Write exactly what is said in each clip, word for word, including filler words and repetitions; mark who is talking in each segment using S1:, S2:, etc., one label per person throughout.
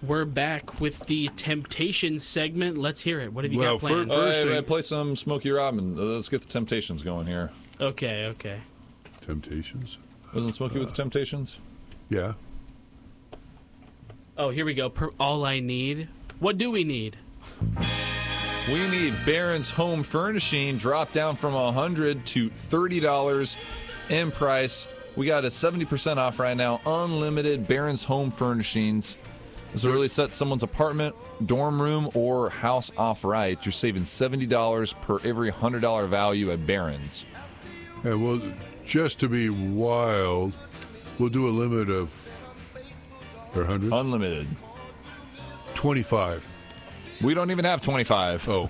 S1: We're back with the Temptations segment. Let's hear it. What have you
S2: well,
S1: got planned?
S2: First,
S3: I, I play some Smokey Robin. Let's get the Temptations going here.
S1: Okay, okay.
S2: Temptations?
S3: Wasn't Smokey uh, with the Temptations?
S2: Yeah.
S1: Oh, here we go. Per- all I need. What do we need?
S3: We need Barron's Home Furnishing drop down from one hundred dollars to thirty dollars in price. We got a seventy percent off right now. Unlimited Barron's Home Furnishings. This will really set someone's apartment, dorm room, or house off right. You're saving seventy dollars per every one hundred dollars value at Barron's.
S2: Yeah, well, just to be wild, we'll do a limit of one hundred?
S3: Unlimited.
S2: twenty-five.
S3: We don't even have twenty-five.
S2: Oh.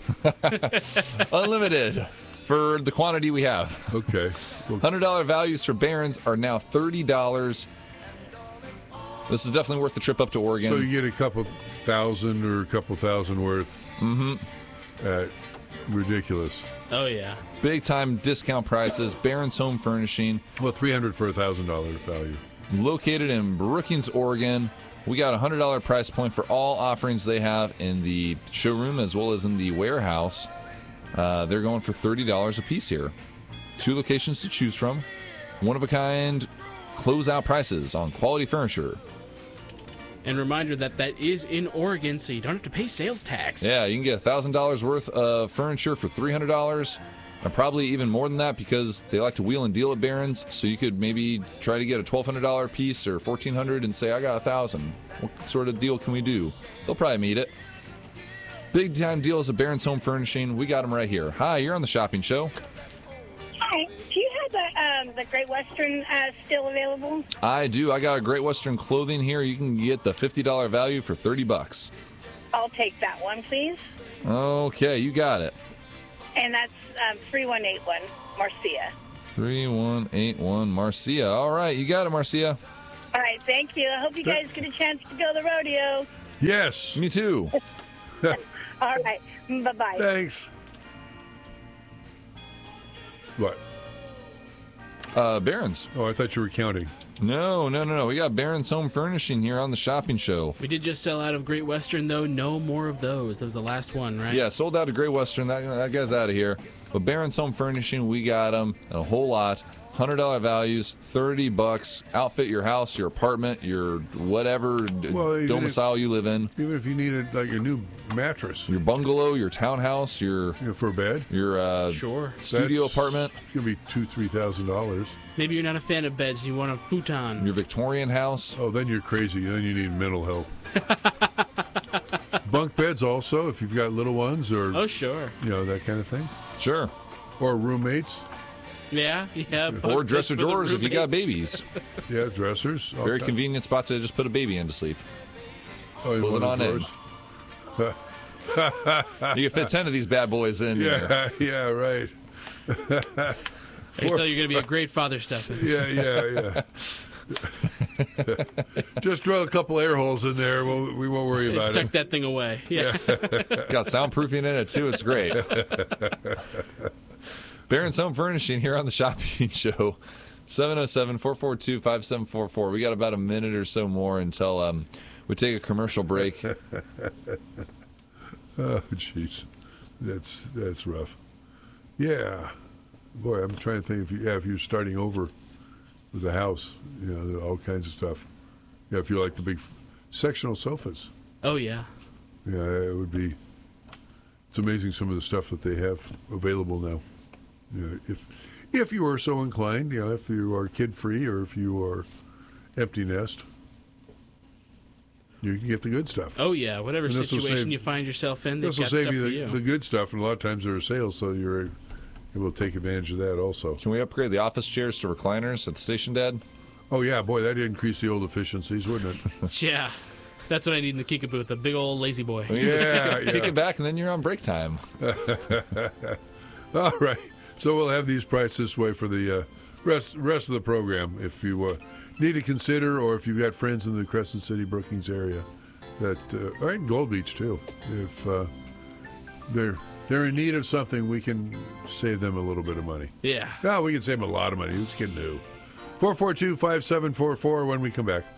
S3: Unlimited for the quantity we have.
S2: Okay.
S3: one hundred dollars values for Barron's are now thirty dollars. This is definitely worth the trip up to Oregon.
S2: So you get a couple thousand or a couple thousand worth.
S3: Mm-hmm.
S2: At ridiculous.
S1: Oh, yeah.
S3: Big time discount prices. Barron's Home Furnishing.
S2: Well, three hundred dollars for a one thousand dollars value.
S3: Located in Brookings, Oregon. We got a one hundred dollars price point for all offerings they have in the showroom as well as in the warehouse. Uh, they're going for thirty dollars a piece here. Two locations to choose from. One-of-a-kind closeout prices on quality furniture.
S1: And reminder that that is in Oregon, so you don't have to pay sales tax.
S3: Yeah, you can get one thousand dollars worth of furniture for three hundred dollars. And probably even more than that because they like to wheel and deal at Barron's. So you could maybe try to get a twelve hundred dollars piece or fourteen hundred dollars and say, I got one thousand dollars. What sort of deal can we do? They'll probably meet it. Big time deals at Barron's Home Furnishing. We got them right here. Hi, you're on the shopping show.
S4: Hi. Do you have the, um, the Great Western uh, still available?
S3: I do. I got a Great Western clothing here. You can get the fifty dollars value for thirty bucks.
S4: I'll take that one, please.
S3: Okay, you got it.
S4: And that's um, three one eight one, Marcia.
S3: three one eight one, Marcia. All right, you got it, Marcia.
S4: All right, thank you. I hope you guys get a chance to go to the rodeo.
S2: Yes.
S3: Me too.
S4: All right, bye-bye.
S2: Thanks. What?
S3: Uh, Barron's.
S2: Oh, I thought you were counting.
S3: No, no, no, no. We got Barron's Home Furnishing here on the shopping show.
S1: We did just sell out of Great Western, though. No more of those. That was the last one, right?
S3: Yeah, sold out of Great Western. That, that guy's out of here. But Barron's Home Furnishing, we got them a whole lot. one hundred dollars values, thirty bucks. Outfit your house, your apartment, your whatever
S2: Well,
S3: domicile
S2: if,
S3: you live in.
S2: Even if you needed like a new mattress.
S3: Your bungalow, your townhouse, your
S2: You know, for a bed.
S3: your uh,
S1: Sure.
S3: studio
S2: That's-
S3: apartment,
S2: It's gonna be two, three thousand dollars.
S1: Maybe you're not a fan of beds. You want a futon.
S3: your Victorian house.
S2: Oh, then you're crazy. Then you need mental help. Bunk beds also, if you've got little ones or
S1: Oh, sure.
S2: you know that kind of thing,
S3: Sure.
S2: or roommates.
S1: Yeah, yeah.
S3: Or dresser
S1: for the
S3: drawers if you got
S1: roommates.
S3: babies.
S2: Yeah, dressers. all
S3: Very
S2: kinds.
S3: convenient spot to just put a baby in to sleep.
S2: Oh, in
S3: Close
S2: one
S3: it
S2: of
S3: on
S2: the
S3: in.
S2: drawers.
S3: You can fit ten of these bad boys in here.
S2: Yeah, yeah, right.
S1: I tell you, you're going to be a great father, Stefan.
S2: Yeah, yeah, yeah. Just drill a couple air holes in there. We'll, we won't worry about
S1: Tuck
S2: it.
S1: that thing away. Yeah.
S3: Got soundproofing in it too. It's great. Barron's Home Furnishing here on the shopping show. seven oh seven, four four two, five seven four four. We got about a minute or so more until um, we take a commercial break.
S2: Oh, jeez, that's that's rough. Yeah, boy, I'm trying to think if you, yeah, if you're starting over with a house, you know, all kinds of stuff. Yeah, if you like the big sectional sofas,
S1: Oh, yeah.
S2: yeah, it would be. It's amazing some of the stuff that they have available now. You know, if if you are so inclined, you know, if you are kid free or if you are empty nest, you can get the good stuff.
S1: Oh, yeah. Whatever
S2: And this will
S1: situation
S2: save-
S1: you find yourself in, they've
S2: This will
S1: got
S2: save
S1: stuff
S2: you
S1: for
S2: the,
S1: you.
S2: the good stuff, and a lot of times there are sales, so you're able to take advantage of that also.
S3: Can we upgrade the office chairs to recliners at the station, Dad?
S2: Oh yeah, boy, that'd increase the old efficiencies, wouldn't it?
S1: Yeah. That's what I need in the Kika booth, a big old lazy boy.
S2: Yeah,
S3: Kick
S2: yeah.
S3: it back, and then you're on break time.
S2: All right, so we'll have these priced this way for the uh, rest rest of the program. If you uh, need to consider, or if you've got friends in the Crescent City, Brookings area, that uh, or in Gold Beach too, if uh, they're they're in need of something, we can save them a little bit of money.
S1: Yeah.
S2: No, we can save them a lot of money. Who's kidding who? four four two, five seven four four when we come back.